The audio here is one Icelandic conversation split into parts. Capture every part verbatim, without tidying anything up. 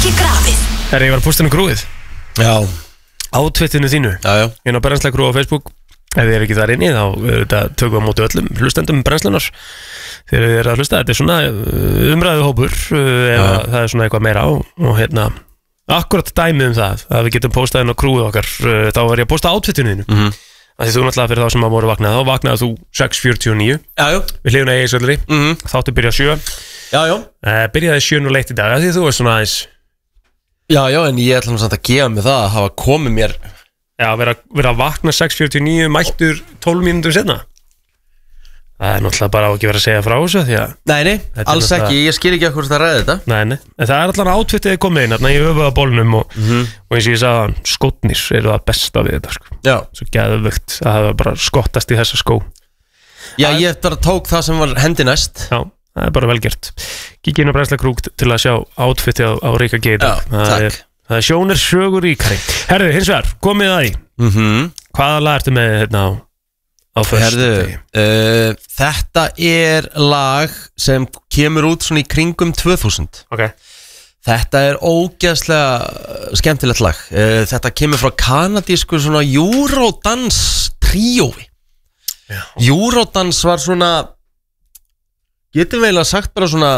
ekki grafið. Þegar ég var að posta henni grúið Já Átvittinu þínu Já, já Inn á Brennsla Crew á Facebook. Ef þið er ekki þar inni þá þetta, tökum við á móti öllum hlustendum Brennslunar þegar þið er að hlusta. Þetta er svona umræðu hópur ef það er svona eitthvað meira á og hérna akkurat dæmið um það að við getum postað inn á krúið okkar þá var ég að posta átvittinu þínu. Mhm. Því þú náttúrulega fyrir þá sem að voru vaknað þá vaknaði þú sex fjörutíu og níu Já, já við hliðuna í Egilssvelli. Mhm. Þáttu byrja sjö. Já, já Uh, byrjaði sjö og leitt í dag því þú er svona aðeins Já, já, en ég ætla nú samt að gefa mig það að hafa komið mér já, vera, vera að vakna sex fjörutíu og níu mættur tólf mínútur setna. Það er náttúrulega bara á ekki verið að segja frá þessu því að Nei, nei, Þetta er alls náttúrulega- ekki, ég skil ekki að hvort það ræði þetta nei, nei. En það er allan átvittið komið inn þarna ég öfuð á bólnum og, Mhm. og eins og ég sagði skotnir eru það besta við þetta sko. Já, Svo geðvögt að hafa bara skottast í þessa skó. já, ég bara tók það sem var hendi næst Já, það er bara velgjört. Kikið inn á Brennsla Crew til að sjá átvittið á, á Ríka G í dag. Já, það takk. er, það er sjónir sögur ríkari. Herðu, hins vegar, komið að því. Mhm. Hvaða lag ertu með hérna á, á Herðu, föstudegi? uh, þetta er lag sem kemur út svona í kringum tvö þúsund. Ok. Þetta er ógeðslega skemmtilegt lag. uh, Þetta kemur frá kanadísku svona Eurodance tríói. Já. Eurodance var svona, getum við eiginlega sagt bara svona,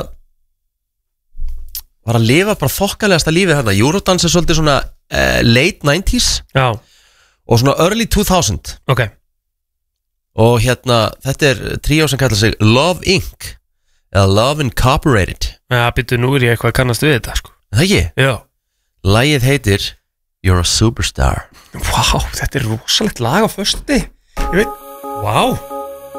var að lifa bara þokkalegasta lífið hérna. Eurodance er svolítið svona uh, late nineties Já, og svona early two thousand. ok. Og hérna, þetta er tríó sem kallar sig Love Incorporated eða Love Incorporated. Já, býttu nú er ég eitthvað að kannast við þetta sko. Er það ekki? Já. Lagið heitir You're a Superstar. Vá, þetta er rosalegt lag á föstudegi. Ég veit, vá.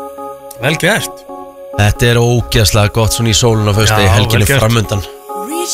Vel gert. Þetta er ógeðslega gott svona í sólun á föstu Já, helginu vel gert. framundan. Reach